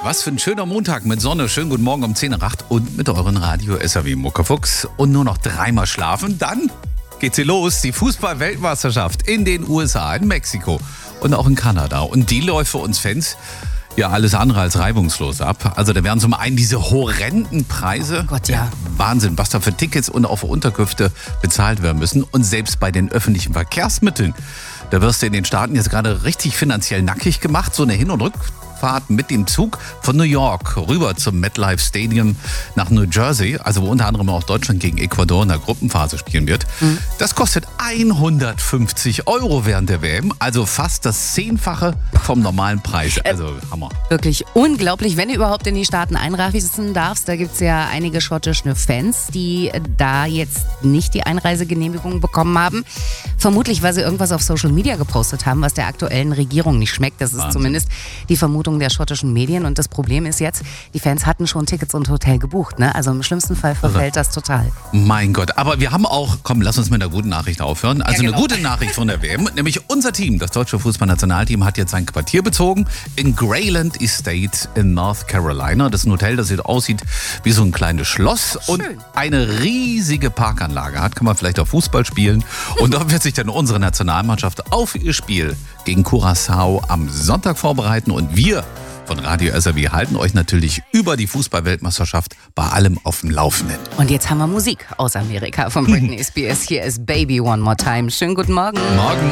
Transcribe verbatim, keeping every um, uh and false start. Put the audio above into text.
Was für ein schöner Montag mit Sonne. Schönen guten Morgen um zehn nach acht und mit euren Radio S R W Muckefuchs. Und nur noch dreimal schlafen, dann geht sie los. Die Fußball-Weltmeisterschaft in den U S A, in Mexiko und auch in Kanada. Und die läuft für uns Fans ja alles andere als reibungslos ab. Also da wären zum einen diese horrenden Preise. Oh Gott, ja. Wahnsinn, was da für Tickets und auch für Unterkünfte bezahlt werden müssen. Und selbst bei den öffentlichen Verkehrsmitteln, da wirst du in den Staaten jetzt gerade richtig finanziell nackig gemacht. So eine Hin- und Rückfahrt mit dem Zug von New York rüber zum MetLife Stadium nach New Jersey, also wo unter anderem auch Deutschland gegen Ecuador in der Gruppenphase spielen wird. Mhm. Das kostet hundertfünfzig Euro während der W M, also fast das Zehnfache vom normalen Preis. Also Hammer. Wirklich unglaublich, wenn du überhaupt in die Staaten einreisen darfst. Da gibt es ja einige schottische Fans, die da jetzt nicht die Einreisegenehmigung bekommen haben. Vermutlich, weil sie irgendwas auf Social Media gepostet haben, was der aktuellen Regierung nicht schmeckt. Das ist Wahnsinn. Zumindest die Vermutung der schottischen Medien. Und das Problem ist jetzt, die Fans hatten schon Tickets und Hotel gebucht. Ne? Also im schlimmsten Fall verfällt das total. Mein Gott, aber wir haben auch, komm, lass uns mit einer guten Nachricht aufhören. Also ja, genau. Eine gute Nachricht von der W M, nämlich unser Team, das deutsche Fußballnationalteam, hat jetzt sein Quartier bezogen in Grayland Estate in North Carolina. Das ist ein Hotel, das aussieht wie so ein kleines Schloss und eine riesige Parkanlage hat. Kann man vielleicht auch Fußball spielen. Und dort wird sich dann unsere Nationalmannschaft auf ihr Spiel gegen Curaçao am Sonntag vorbereiten. Und wir von Radio S R W halten euch natürlich über die Fußball-Weltmeisterschaft bei allem auf dem Laufenden. Und jetzt haben wir Musik aus Amerika von Britney Spears. Hier ist Baby One More Time. Schönen guten Morgen. Morgen.